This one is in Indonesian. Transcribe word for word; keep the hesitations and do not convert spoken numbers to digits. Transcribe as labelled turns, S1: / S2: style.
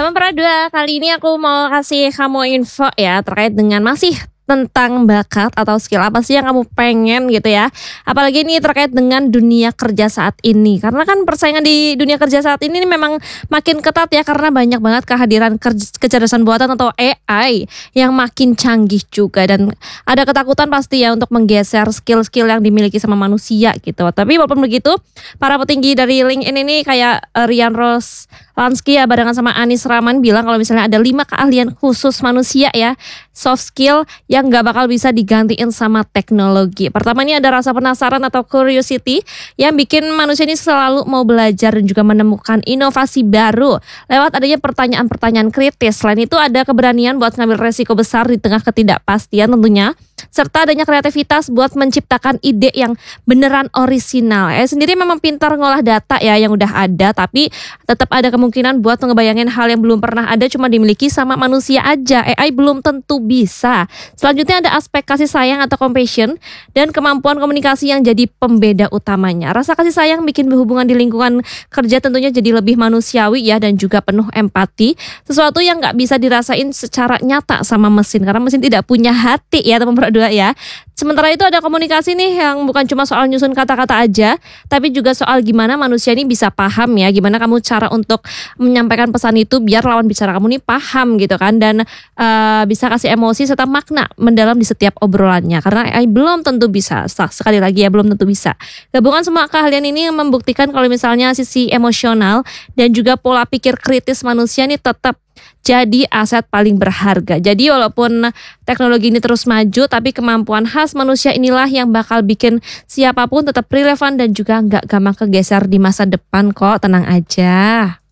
S1: Teman Pera dua, kali ini aku mau kasih kamu info ya terkait dengan masih tentang bakat atau skill apa sih yang kamu pengen gitu ya. Apalagi ini terkait dengan dunia kerja saat ini. Karena kan persaingan di dunia kerja saat ini memang makin ketat ya, karena banyak banget kehadiran kerj- kecerdasan buatan atau A I yang makin canggih juga, dan ada ketakutan pasti ya untuk menggeser skill-skill yang dimiliki sama manusia gitu. Tapi walaupun begitu, para petinggi dari LinkedIn ini kayak eh, Rian Rose Lansky ya barengan sama Anis Rahman bilang kalau misalnya ada lima keahlian khusus manusia ya, soft skill yang nggak bakal bisa digantiin sama teknologi. Pertama ini ada rasa penasaran atau curiosity yang bikin manusia ini selalu mau belajar dan juga menemukan inovasi baru lewat adanya pertanyaan-pertanyaan kritis. Selain itu ada keberanian buat ngambil resiko besar di tengah ketidakpastian tentunya, serta adanya kreativitas buat menciptakan ide yang beneran orisinal. Eh sendiri memang pintar ngolah data ya yang udah ada, tapi tetap ada kemungkinan buat ngebayangin hal yang belum pernah ada cuma dimiliki sama manusia aja. A I belum tentu bisa. Selanjutnya ada aspek kasih sayang atau compassion dan kemampuan komunikasi yang jadi pembeda utamanya. Rasa kasih sayang bikin hubungan di lingkungan kerja tentunya jadi lebih manusiawi ya, dan juga penuh empati. Sesuatu yang nggak bisa dirasain secara nyata sama mesin, karena mesin tidak punya hati ya teman berdua ya. Sementara itu ada komunikasi nih yang bukan cuma soal nyusun kata-kata aja, tapi juga soal gimana manusia ini bisa paham ya, gimana kamu cara untuk menyampaikan pesan itu biar lawan bicara kamu nih paham gitu kan, dan uh, bisa kasih emosi serta makna mendalam di setiap obrolannya, karena A I belum tentu bisa. Sekali lagi ya, belum tentu bisa. Gabungan semua keahlian ini membuktikan kalau misalnya sisi emosional dan juga pola pikir kritis manusia ini tetap jadi aset paling berharga. Jadi walaupun teknologi ini terus maju, tapi kemampuan khas manusia inilah yang bakal bikin siapapun tetap relevan dan juga nggak gampang kegeser di masa depan kok, tenang aja.